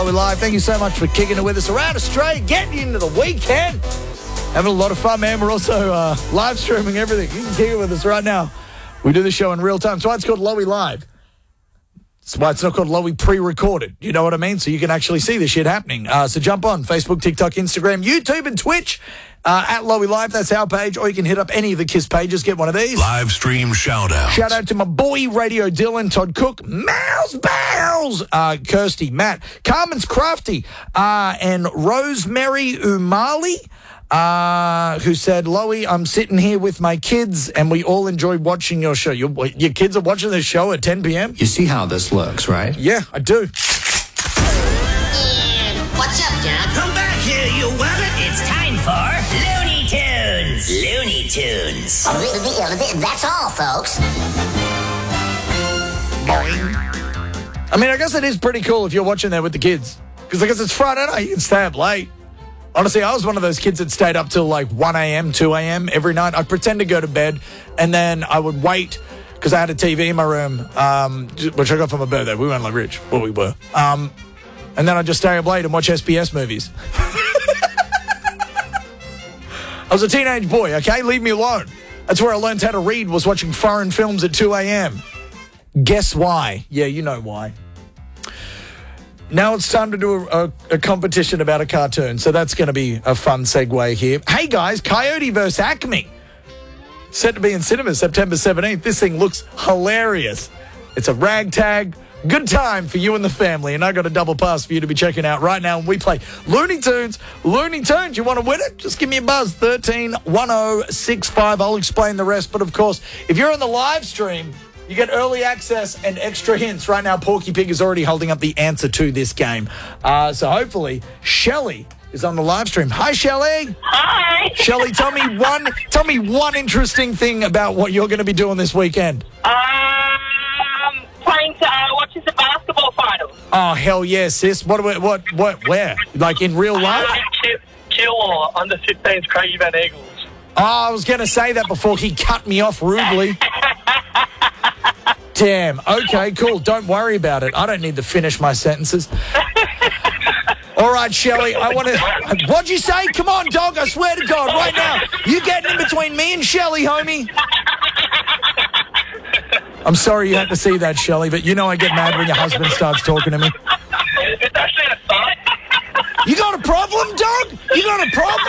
We're live. Thank you so much for kicking it with us around Australia, getting into the weekend. Having a lot of fun, man. We're also live streaming everything. You can kick it with us right now. We do the show in real time. That's why it's called Lowy Live. That's why it's not called Lowy pre-recorded. You know what I mean? So you can actually see the shit happening. So jump on Facebook, TikTok, Instagram, YouTube, and Twitch at Lowy Live. That's our page. Or you can hit up any of the KISS pages. Get one of these. Live stream shout-out. Shout out to my boy Radio Dylan, Todd Cook, Mouse Bowles, Kirsty, Matt, Carmen's Crafty, and Rosemary Umali. Who said, Lowy, I'm sitting here with my kids and we all enjoy watching your show. Your kids are watching this show at 10 p.m.? You see how this looks, right? Yeah, I do. What's up, Doc? Come back here, you wabbit. It's time for Looney Tunes. Looney Tunes. That's all, folks. I mean, I guess it is pretty cool if you're watching that with the kids. Because I guess it's Friday night, you can stay up late. Honestly, I was one of those kids that stayed up till like 1 a.m., 2 a.m. every night. I'd pretend to go to bed, and then I would wait, because I had a TV in my room, which I got for my birthday. We weren't like rich, but we were. And then I'd just stay up late and watch SBS movies. I was a teenage boy, okay? Leave me alone. That's where I learned how to read, was watching foreign films at 2 a.m. Guess why? Yeah, you know why. Now it's time to do a competition about a cartoon, so that's going to be a fun segue here. Hey guys, Coyote vs. Acme. Set to be in cinemas September 17th. This thing looks hilarious. It's a ragtag, good time for you and the family, and I got a double pass for you to be checking out right now. We play Looney Tunes. Looney Tunes, you want to win it? Just give me a buzz, 131065. I'll explain the rest, but of course, if you're on the live stream, you get early access and extra hints. Right now, Porky Pig is already holding up the answer to this game. So hopefully, Shelley is on the live stream. Hi, Shelley. Hi. Shelley, tell me one interesting thing about what you're going to be doing this weekend. Playing watching the basketball finals. Oh, hell yeah, sis. What, where? Like in real life? Kill under 15's Craigie Van Eagles. Oh, I was going to say that before he cut me off rudely. Damn. Okay, cool. Don't worry about it. I don't need to finish my sentences. All right, Shelley, I want to... What'd you say? Come on, dog. I swear to God, right now. You getting in between me and Shelley, homie? I'm sorry you had to see that, Shelley, but you know I get mad when your husband starts talking to me. It's actually a sign. You got a problem, dog? You got a problem?